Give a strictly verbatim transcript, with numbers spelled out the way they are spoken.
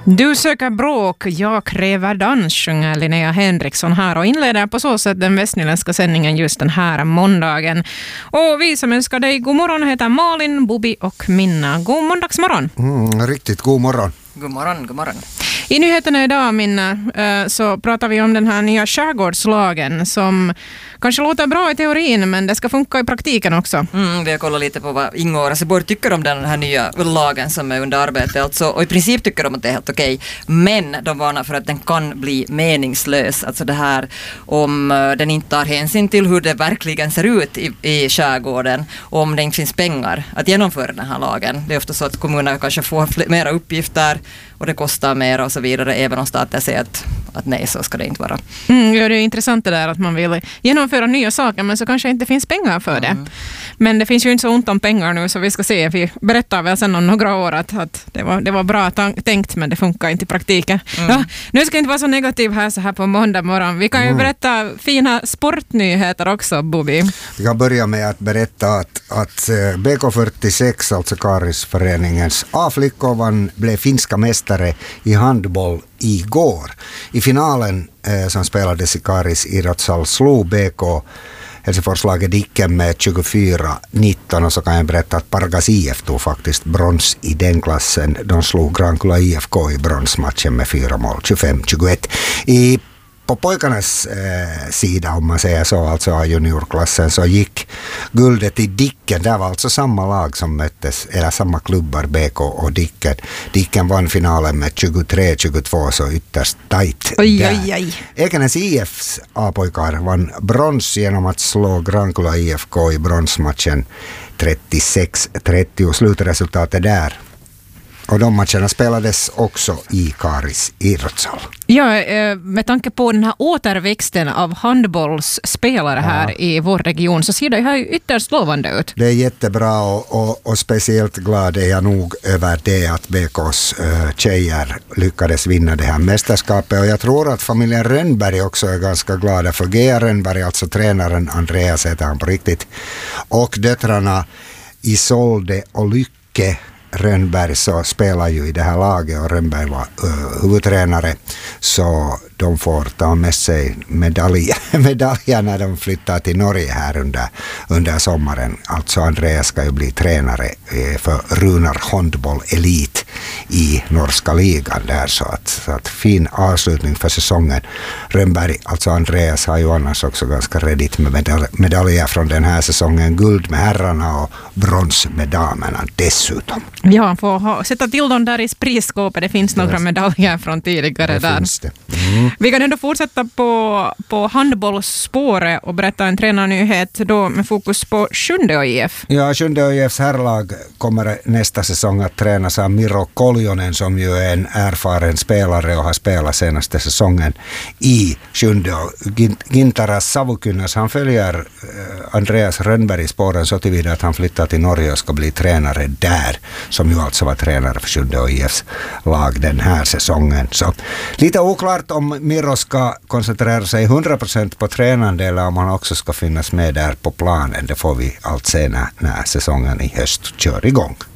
Du söker bråk, jag kräver dans, sjunger Linnea Henriksson här och inleder på så sätt den västnyländska sändningen just den här måndagen. Och vi som önskar dig god morgon heter Malin, Bubi och Minna. God måndagsmorgon. Mm, riktigt god morgon. God morgon, god morgon. I nyheterna idag, Minna, så pratar vi om den här nya skärgårdslagen som kanske låter bra i teorin, men det ska funka i praktiken också. Mm, vi har kollat lite på vad Ingo och Raseborg tycker om den här nya lagen som är under arbete. Alltså, och i princip tycker de att det är helt okej. Men de varnar för att den kan bli meningslös. Alltså det här om den inte tar hänsyn till hur det verkligen ser ut i, i skärgården. Och om det inte finns pengar att genomföra den här lagen. Det är ofta så att kommunerna kanske får fler, mera uppgifter och det kostar mer och så vidare. Även om staten säger att, att nej, så ska det inte vara. Mm, ja, det är intressant det där att man vill genomföra nya saker men så kanske inte finns pengar för det. Mm. Men det finns ju inte så ont om pengar nu så vi ska se. Vi berättar väl sen om några år att, att det, var, det var bra tänkt men det funkar inte i praktiken. Mm. Ja, nu ska jag inte vara så negativ här så här på måndag morgon. Vi kan ju mm. berätta fina sportnyheter också, Bubi. Vi kan börja med att berätta att, att B K fyrtiosex, alltså Karisföreningens A-flickor, vann, blev finska mästare i handboll igår. I finalen eh, som spelades i Karis idrottshall slog B K Helsingforslaget Dicken med tjugofyra nitton och så kan jag berätta att Pargas I F tog faktiskt brons i den klassen. De slog Grankulla I F K i bronsmatchen med fyra mål, tjugofem tjugoett. I På pojkarnas eh, sida, om man säger så, alltså juniorklassen, så gick guldet i Dicken. Det var alltså samma lag som möttes, eller samma klubbar, B K och Dicken. Dicken vann finalen med tjugotre tjugotvå, så ytterst tajt. Oj, oj, oj. Ekenäs I F:s A-pojkar vann brons genom att slå Grankulla I F K i bronsmatchen trettiosex trettio. Slutresultatet där. Och de matcherna spelades också i Karis idrottshall. Ja, med tanke på den här återväxten av handbollsspelare här ja. i vår region så ser det här ju ytterst lovande ut. Det är jättebra och, och, och speciellt glad är jag nog över det att B K:s uh, tjejer lyckades vinna det här mästerskapet. Och jag tror att familjen Rönnberg också är ganska glada för G A Rönnberg, alltså tränaren Andreas heter han på riktigt, och döttrarna Isolde och Lycke Rönnberg så spelar ju i det här laget och Rönnberg var uh, huvudtränare, så de får ta med sig medaljer, medaljer när de flyttar till Norge här under, under sommaren. Alltså Andreas ska ju bli tränare eh, för Runar Handboll Elit i norska ligan där, så att, så att fin avslutning för säsongen. Rönnberg, alltså Andreas, har ju annars också ganska redigt med medal- medaljer från den här säsongen. Guld med herrarna och brons med damerna dessutom. Ja, han får ha, sätta till dem där i prisskåpet. Det finns några medaljer från tidigare det där. Finns det. Mm. Vi kan ändå fortsätta på, på handbollsspåret och berätta en tränarnyhet då med fokus på Sjundeå I F. Ja, Sjundeå I F:s herrlag kommer nästa säsong att tränas av Miro Koljonen som ju är en erfaren spelare och har spelat senaste säsongen i Sjundeå. Gintaras Savukynnas, han följer eh, Andreas Rönnberg i spåren så tillvida att han flyttar till Norge och ska bli tränare där, som ju alltså var tränare för Sjundeå I F:s lag den här säsongen. Så lite oklart om Miro ska koncentrera sig hundra procent på tränande eller om han också ska finnas med där på planen. Det får vi allt se när, när säsongen i höst kör igång.